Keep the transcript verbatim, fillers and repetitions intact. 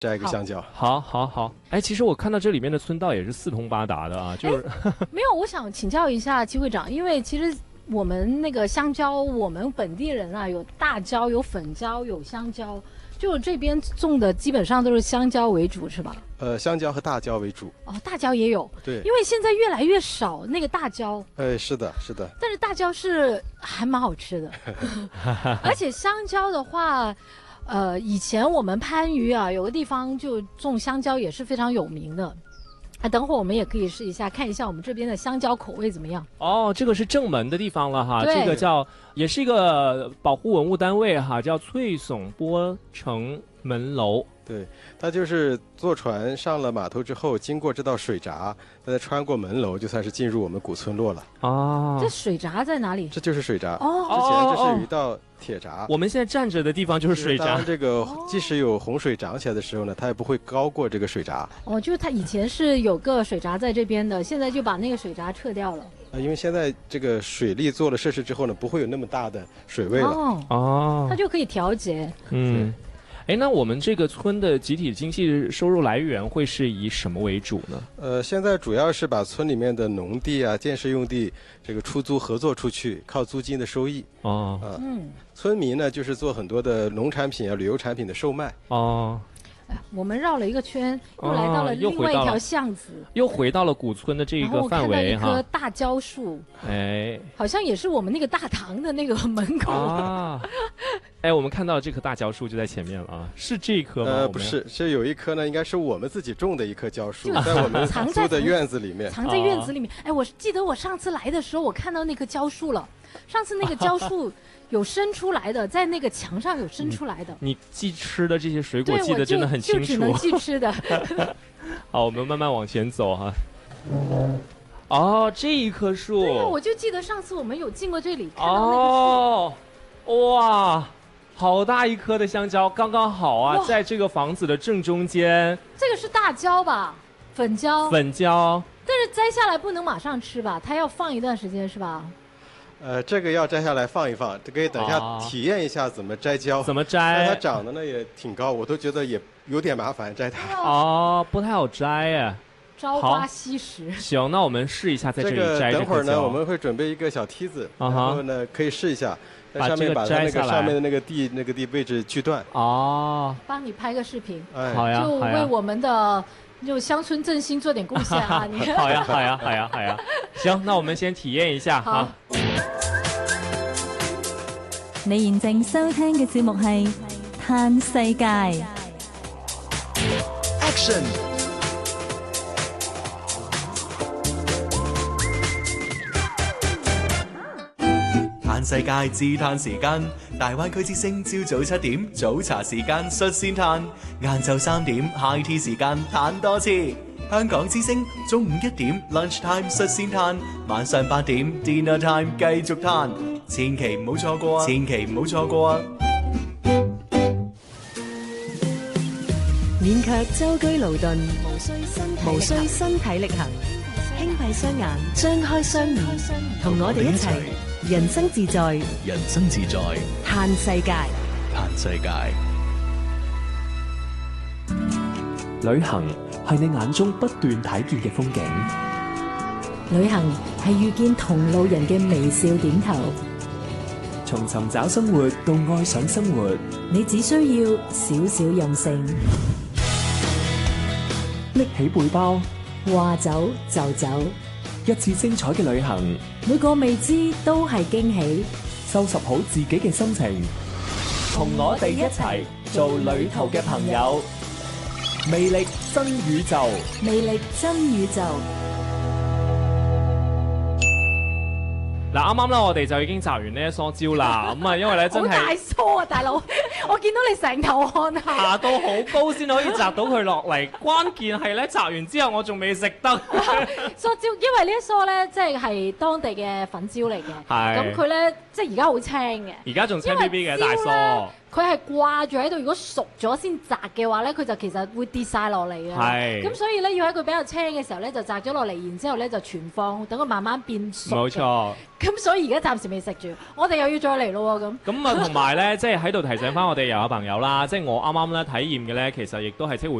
摘一个香蕉。 好，好，好。哎，其实我看到这里面的村道也是四通八达的啊，就是没有，我想请教一下齐会长，因为其实我们那个香蕉，我们本地人啊，有大蕉、有粉蕉、有香蕉，就这边种的基本上都是香蕉为主，是吧？ 呃，香蕉和大蕉为主。 哦，大蕉也有。 对， 因为现在越来越少那个大蕉。 哎，是的，是的。 但是大蕉是还蛮好吃的，而且香蕉的话。呃，以前我们番禺啊，有个地方就种香蕉也是非常有名的。啊，等会儿我们也可以试一下，看一下我们这边的香蕉口味怎么样。 哦，这个是正门的地方了哈， 对这个叫也是一个保护文物单位哈，叫翠耸波城门楼。 对，它就是坐船上了码头之后，经过这道水闸，再穿过门楼，就算是进入我们古村落了。 啊， 这水闸在哪里？ 这就是水闸。 哦， 之前这是有一道铁闸。 我们现在站着的地方就是水闸。 当这个即使有洪水涨起来的时候呢，它也不会高过这个水闸。 哦，就是它以前是有个水闸在这边的，现在就把那个水闸撤掉了。 啊，因为现在这个水利做了设施之后呢，不会有那么大的水位了。 哦， 哦， 它就可以调节。 嗯。哎，那我们这个村的集体经济收入来源会是以什么为主呢？ 呃，现在主要是把村里面的农地啊、建设用地这个出租合作出去，靠租金的收益。 哦， 啊， 嗯， 村民呢就是做很多的农产品啊、旅游产品的售卖。 哦。 我们绕了一个圈，又来到了另外一条巷子， 哦、又回到了古村的这一个范围哈。然后看到一棵大蕉树， 哎， 好像也是我们那个大堂的那个门口啊。哎，我们看到这棵大蕉树就在前面了啊，是这棵吗？ 呃，不是，是有一棵呢，应该是我们自己种的一棵蕉树，在我们租的院子里面， 藏在院子里面。哎，我记得我上次来的时候，我看到那棵蕉树了。上次那个蕉树有伸出来的，在那个墙上有伸出来的。 你记吃的这些水果记得真的很清楚。 就只能记吃的。 好，我们慢慢往前走哈。哦，这一棵树。 对呀，我就记得上次我们有进过这里，看到那个树。 哦，哇，好大一颗的香蕉，刚刚好啊，在这个房子的正中间。 这个是大蕉吧？粉蕉。 粉蕉。 但是摘下来不能马上吃吧？它要放一段时间是吧？ 呃，这个要摘下来放一放，这可以等一下体验一下怎么摘蕉。 怎么摘？ 它长得呢也挺高，我都觉得也有点麻烦摘它。 哦，不太好摘耶。 朝花夕拾。 行，那我们试一下在这里摘这个。等会儿呢，我们会准备一个小梯子，然后呢可以试一下，在上面把它那个上面的那个地那个地位置锯断。 哦。 帮你拍个视频。 哎， 好呀， 就为我们的。就乡村振兴做點貢獻啊！你好呀，好呀，好呀，好呀。行，那我們先體驗一下哈。 你現正收聽嘅節目係《嘆世界》。 Action！ 嘆世界自嘆時間，大灣區之聲朝早七點早茶時間率先嘆，晏晝三點 high tea 時間嘆多次。香港之聲中午一點 lunch time 率先嘆，晚上八點 dinner time 繼續嘆，千祈唔好錯過啊！千祈唔好錯過啊！ 免卻舟車勞頓，無需身體力行，輕閉雙眼，張開雙耳，同我哋一齊。人生自在， 人生自在， 嘆世界， 嘆世界。 旅行係你眼中不斷睇見嘅風景， 旅行係遇見同路人嘅微笑點頭。 從尋找生活到愛上生活， 你只需要少少任性， 拎起背包， 話走就走。 一次精彩嘅旅行， 每個未知都係驚喜。 收拾好自己嘅心情，同我哋一齊做旅途嘅朋友。魅力真宇宙， 魅力真宇宙。 嗱，啱啱啦，我哋就已經摘完呢一梳蕉啦。咁啊，因為咧真係好大梳啊，大佬！我見到你成頭汗啊， 爬到好高先可以摘到佢落嚟。關鍵係咧，摘完之後我仲未食得梳蕉，因為呢一梳咧，即係係當地嘅粉蕉嚟嘅。 係。 咁佢咧，即係而家好青嘅。 而家仲青 B B 嘅大梳。 佢係掛住喺度，如果熟咗先摘嘅話咧，佢就其實會跌晒落嚟嘅。 係。 咁所以咧，要喺佢比較青嘅時候咧，就摘咗落嚟，然之後咧就存放，等佢慢慢變熟。 冇錯。 咁所以而家暫時未食住，我哋又要再嚟咯喎咁。 咁啊，同埋咧，即係喺度提醒翻我哋遊客朋友啦，即係我啱啱咧體驗嘅咧，其實亦都係即係回